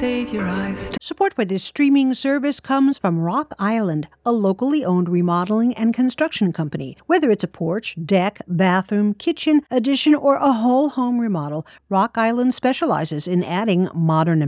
save your eyes. Support for this streaming service comes from Rock Island, a locally owned remodeling and construction company. Whether it's a porch, deck, bathroom, kitchen, addition, or a whole home remodel, Rock Island specializes in adding modern